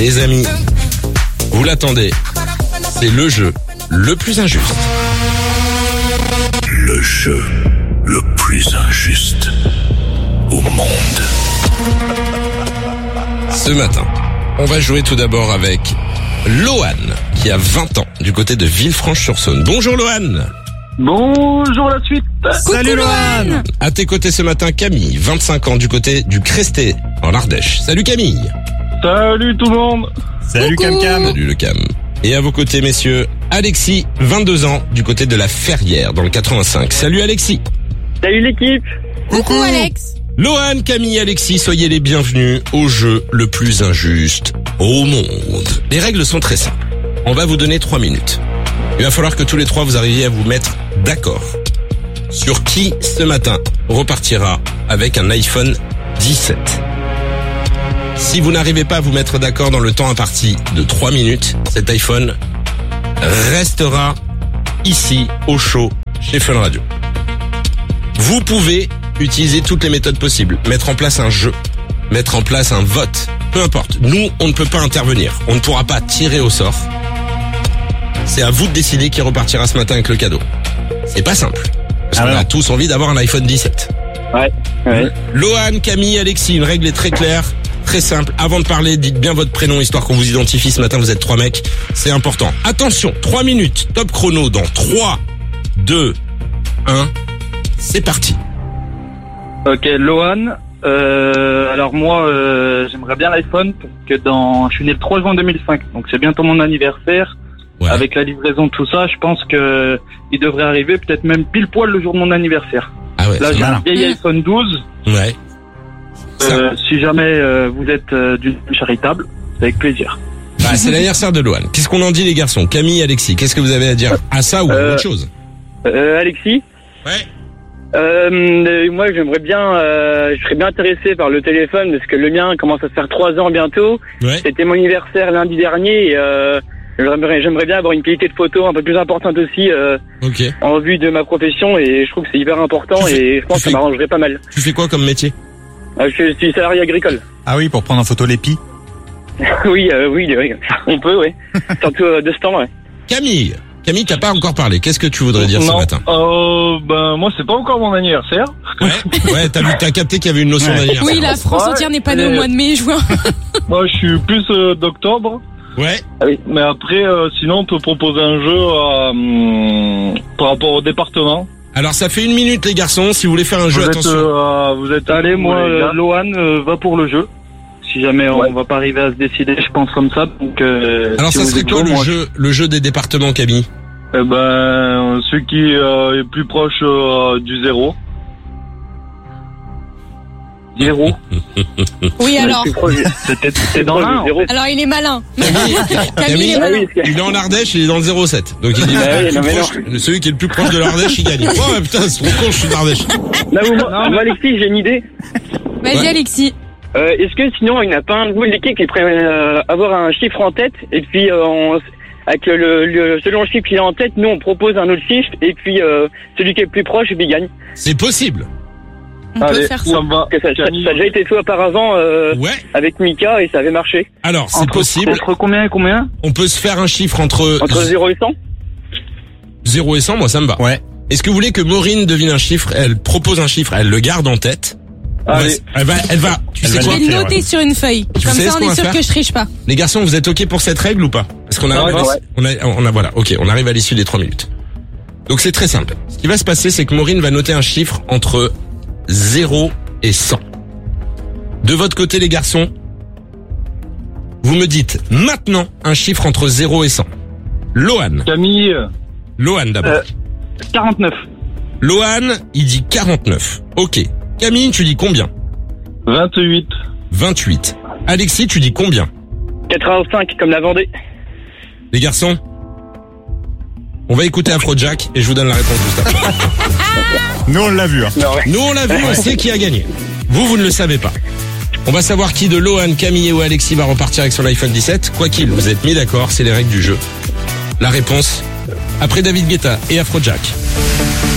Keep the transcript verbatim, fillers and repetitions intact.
Les amis, vous l'attendez, c'est le jeu le plus injuste. Le jeu le plus injuste au monde. Ce matin, on va jouer tout d'abord avec Lohan, qui a vingt ans, du côté de Villefranche-sur-Saône. Bonjour Lohan. Bonjour la suite. Salut Lohan. À tes côtés ce matin, Camille, vingt-cinq ans, du côté du Cresté, en Ardèche. Salut Camille. Salut tout le monde. Salut Cam Cam. Salut le Cam. Et à vos côtés, messieurs, Alexis, vingt-deux ans, du côté de la Ferrière, dans le quatre-vingt-cinq. Salut Alexis. Salut l'équipe. Coucou Alex. Lohan, Camille, Alexis, soyez les bienvenus au jeu le plus injuste au monde. Les règles sont très simples. On va vous donner trois minutes. Il va falloir que tous les trois vous arriviez à vous mettre d'accord sur qui ce matin repartira avec un iPhone dix-sept. Si vous n'arrivez pas à vous mettre d'accord dans le temps imparti de trois minutes, cet iPhone restera ici au show chez Fun Radio. Vous pouvez utiliser toutes les méthodes possibles, mettre en place un jeu, mettre en place un vote, peu importe. Nous, on ne peut pas intervenir, on ne pourra pas tirer au sort. C'est à vous de décider qui repartira ce matin avec le cadeau. C'est pas simple, parce Ah qu'on non. a tous envie d'avoir un iPhone dix-sept. Ouais. ouais. Lohan, Camille, Alexis, une règle est très claire, très simple. Avant de parler, dites bien votre prénom, histoire qu'on vous identifie. Ce matin, vous êtes trois mecs, c'est important. Attention, trois minutes, top chrono dans trois, deux, un, c'est parti. Ok, Lohan. Euh, alors moi, euh, j'aimerais bien l'iPhone parce que dans, je suis né le trois juin deux mille cinq, donc c'est bientôt mon anniversaire. Ouais. Avec la livraison, tout ça, je pense que il devrait arriver peut-être même pile poil le jour de mon anniversaire. Ah ouais, Là, c'est j'ai un malin. vieil iPhone douze. Ouais. Euh, si jamais euh, vous êtes euh, d'une charitable, c'est avec plaisir. Bah, c'est l'anniversaire de Lohan. Qu'est-ce qu'on en dit les garçons? Camille, Alexis, qu'est-ce que vous avez à dire à ça ou à Euh, autre chose? Euh, Alexis. Ouais. Euh, moi, j'aimerais bien, euh, je serais bien intéressé par le téléphone parce que le mien commence à faire trois ans bientôt. Ouais. C'était mon anniversaire lundi dernier et euh, j'aimerais, j'aimerais bien avoir une qualité de photo un peu plus importante aussi euh, Ok. en vue de ma profession et je trouve que c'est hyper important Tu fais- et je pense tu que fais- ça m'arrangerait pas mal. Tu fais quoi comme métier? Euh, je suis salarié agricole. Ah oui, pour prendre en photo l'épi. oui, euh, oui, oui, on peut, ouais. Surtout euh, de ce temps, ouais. Camille. Camille, t'as pas encore parlé. Qu'est-ce que tu voudrais dire ce Non, matin? euh, ben moi c'est pas encore mon anniversaire. Ouais. Ouais, t'as vu, t'as capté qu'il y avait une notion Ouais. d'anniversaire. Oui, la France Ouais, entière n'est pas née et- au mois de mai, juin. Moi je suis plus euh, d'octobre, Ouais. mais après euh, sinon on peut proposer un jeu euh, hum, par rapport au département. Alors ça fait une minute les garçons. Si vous voulez faire un jeu, Vous êtes, attention. euh, vous êtes Allez, moi, les euh, gars. Lohan euh, va pour le jeu. Si jamais Ouais. on va pas arriver à se décider, je pense comme ça. Donc, euh, Alors si ça vous serait êtes quoi chaud, le moi, jeu, le jeu des départements, Camille? Eh ben celui qui euh, est plus proche euh, du zéro. Zéro. Oui, alors. C'était c'était dans l'un. Zéro. Alors, il est malin. Camille, Camille est Ah malin. oui, parce que- il est en Ardèche, il est dans le zéro sept. Donc il dit Bah oui, le non, plus mais proche- celui qui est le plus proche de l'Ardèche, il gagne. Oh putain, c'est trop con, je suis d'Ardèche. Non, mais moi, moi, Alexis, j'ai une idée. Vas-y, Ouais. Alexis. Euh, Est-ce que sinon, il n'y a pas un de vous de l'équipe qui pourrait euh, avoir un chiffre en tête et puis euh, on- avec le, le selon le chiffre qu'il a en tête, nous on propose un autre chiffre et puis euh, celui qui est le plus proche, il gagne. C'est possible. On peut Allez, faire ça ça. me va. Parce que ça, ça- Camille. ça a déjà été fait auparavant euh, Ouais. avec Mika et ça avait marché. Alors c'est Entre- possible. Entre combien et combien? On peut se faire un chiffre entre, Entre zéro et cent? zéro et cent. Moi ça me va. Ouais. Est-ce que vous voulez que Maureen devine un chiffre? Elle propose un chiffre, elle le garde en tête. On va- Allez. Elle va, elle va. Tu Elle sais va quoi? Je vais le faire, noter ouais. sur une feuille. Tu Comme sais ça, ce on qu'on va est sûr faire que je triche pas. Les garçons, vous êtes ok pour cette règle ou pas? Parce qu'on arrive, Ouais, à ouais. l'issue- on a, on a, voilà, ok, on arrive à l'issue des trois minutes. Donc c'est très simple. Ce qui va se passer, c'est que Maureen va noter un chiffre entre zéro et cent. De votre côté, les garçons, vous me dites maintenant un chiffre entre zéro et cent. Lohan. Camille, Lohan d'abord. Euh. quarante-neuf. Lohan, il dit quarante-neuf. Ok. Camille, tu dis combien? vingt-huit. vingt-huit. Alexis, tu dis combien? quatre-vingt-cinq comme la Vendée. Les garçons, on va écouter Afrojack et je vous donne la réponse juste après. Nous on l'a vu. Hein. Non, ouais. Nous, on l'a vu, on sait qui a gagné. Vous, vous ne le savez pas. On va savoir qui de Lohan, Camille ou Alexis va repartir avec son iPhone dix-sept. Quoi qu'il, vous êtes mis d'accord, c'est les règles du jeu. La réponse, après David Guetta et Afrojack.